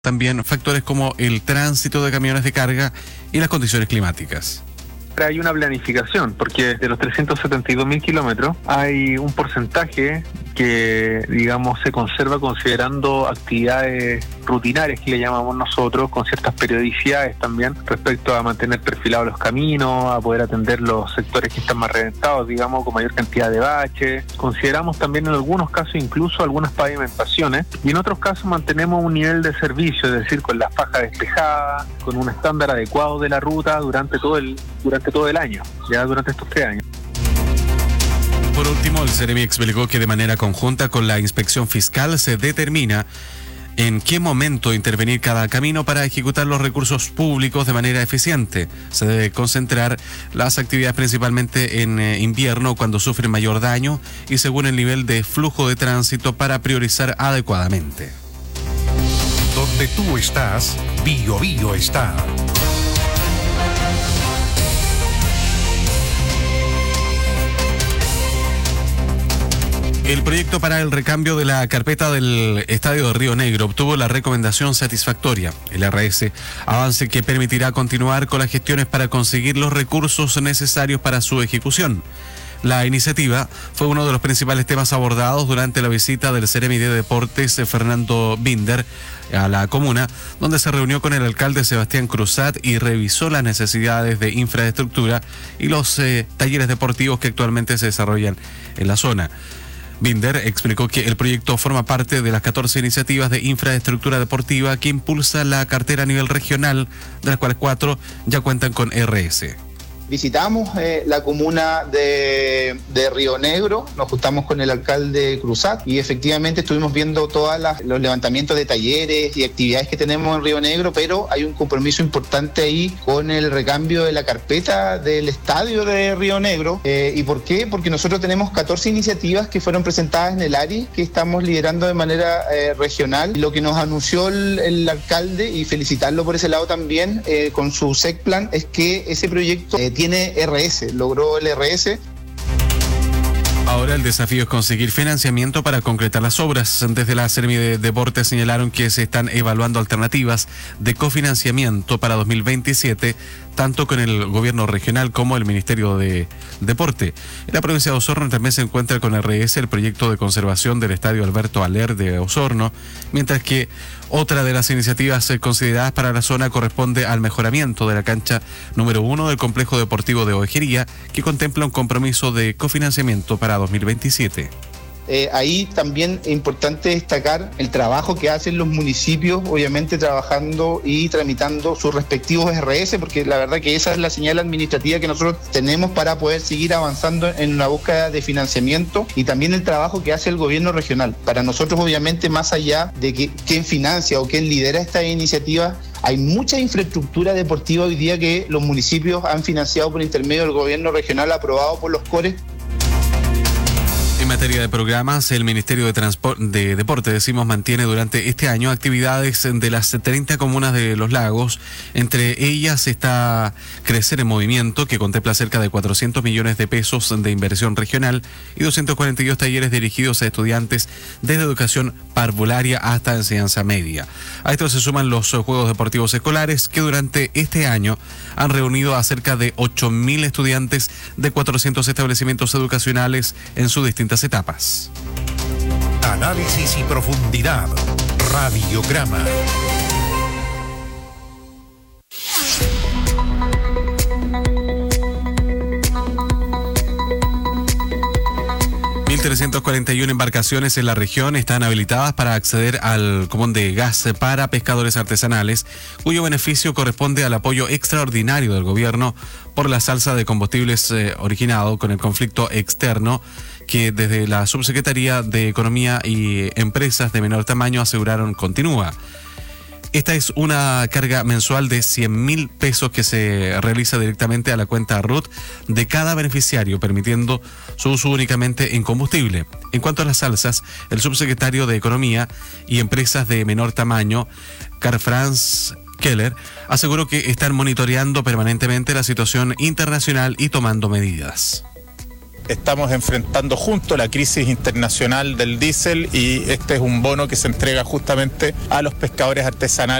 también factores como el tránsito de camiones de carga y las condiciones climáticas. Hay una planificación, porque de los 372.000 kilómetros hay un porcentaje que, digamos, se conserva considerando actividades rutinarias que le llamamos nosotros, con ciertas periodicidades también, respecto a mantener perfilados los caminos, a poder atender los sectores que están más reventados, digamos, con mayor cantidad de baches. Consideramos también en algunos casos incluso algunas pavimentaciones, y en otros casos mantenemos un nivel de servicio, es decir, con la faja despejada, con un estándar adecuado de la ruta durante todo el año, ya durante estos 3 años. Por último, el Ceremi explicó que de manera conjunta con la inspección fiscal se determina en qué momento intervenir cada camino para ejecutar los recursos públicos de manera eficiente. Se debe concentrar las actividades principalmente en invierno, cuando sufren mayor daño, y según el nivel de flujo de tránsito para priorizar adecuadamente. Donde tú estás, Bio Bio está. El proyecto para el recambio de la carpeta del Estadio de Río Negro obtuvo la recomendación satisfactoria. El RS, avance que permitirá continuar con las gestiones para conseguir los recursos necesarios para su ejecución. La iniciativa fue uno de los principales temas abordados durante la visita del Ceremi de Deportes, Fernando Binder, a la comuna, donde se reunió con el alcalde Sebastián Cruzat y revisó las necesidades de infraestructura y los talleres deportivos que actualmente se desarrollan en la zona. Binder explicó que el proyecto forma parte de las 14 iniciativas de infraestructura deportiva que impulsa la cartera a nivel regional, de las cuales 4 ya cuentan con RS. Visitamos la comuna de Río Negro, nos juntamos con el alcalde Cruzat y efectivamente estuvimos viendo todos los levantamientos de talleres y actividades que tenemos en Río Negro, pero hay un compromiso importante ahí con el recambio de la carpeta del estadio de Río Negro. ¿Y por qué? Porque nosotros tenemos 14 iniciativas que fueron presentadas en el ARI, que estamos liderando de manera regional. Lo que nos anunció el alcalde, y felicitarlo por ese lado también, con su SECPLAN, es que ese proyecto tiene RS, logró el RS. Ahora el desafío es conseguir financiamiento para concretar las obras. Desde la Ceremi de Deportes señalaron que se están evaluando alternativas de cofinanciamiento para 2027, tanto con el gobierno regional como el Ministerio de Deporte. En la provincia de Osorno también se encuentra con RS el proyecto de conservación del Estadio Alberto Aller de Osorno, mientras que otra de las iniciativas consideradas para la zona corresponde al mejoramiento de la cancha número 1 del complejo deportivo de Ovejería, que contempla un compromiso de cofinanciamiento para 2027. Ahí también es importante destacar el trabajo que hacen los municipios, obviamente trabajando y tramitando sus respectivos RS, porque la verdad que esa es la señal administrativa que nosotros tenemos para poder seguir avanzando en una búsqueda de financiamiento, y también el trabajo que hace el gobierno regional. Para nosotros, obviamente, más allá de quién financia o quién lidera esta iniciativa, hay mucha infraestructura deportiva hoy día que los municipios han financiado por intermedio del gobierno regional, aprobado por los CORES. En materia de programas, el Ministerio de Deporte, mantiene durante este año actividades de las 30 comunas de Los Lagos. Entre ellas está Crecer en Movimiento, que contempla cerca de 400 millones de pesos de inversión regional y 242 talleres dirigidos a estudiantes desde educación parvularia hasta enseñanza media. A esto se suman los Juegos Deportivos Escolares, que durante este año han reunido a cerca de 8.000 estudiantes de 400 establecimientos educacionales en sus distintas etapas. Análisis y profundidad. Radiograma. ...1.341 embarcaciones en la región están habilitadas para acceder al cupón de gas para pescadores artesanales, cuyo beneficio corresponde al apoyo extraordinario del gobierno por la alza de combustibles originado con el conflicto externo, que desde la Subsecretaría de Economía y Empresas de menor tamaño aseguraron continúa. Esta es una carga mensual de 100.000 pesos que se realiza directamente a la cuenta RUT de cada beneficiario, permitiendo su uso únicamente en combustible. En cuanto a las alzas, el subsecretario de Economía y Empresas de menor tamaño, Karl-Franz Keller, aseguró que están monitoreando permanentemente la situación internacional y tomando medidas. estamos enfrentando juntos la crisis internacional del diésel y este es un bono que se entrega justamente a los pescadores artesanales.